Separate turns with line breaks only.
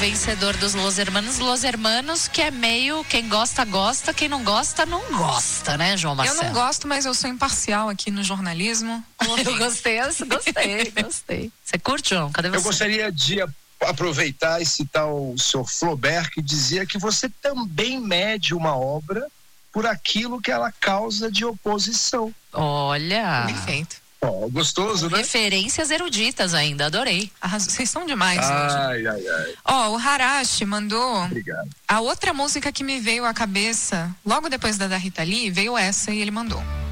vencedor dos Los Hermanos. Los Hermanos, que é meio, quem gosta, gosta, quem não gosta, não gosta, né, João Marcelo?
Eu não gosto, mas eu sou imparcial aqui no jornalismo.
Eu gostei. Você curte, João? Cadê você?
Eu gostaria de aproveitar e citar o senhor Flaubert, que dizia que você também mede uma obra por aquilo que ela causa de oposição.
Olha.
Perfeito.
Gostoso, né?
Referências eruditas ainda, adorei.
Vocês são demais hoje.
Ai.
O Harashi mandou.
Obrigado.
A outra música que me veio à cabeça, logo depois da Rita Lee, veio essa e ele mandou.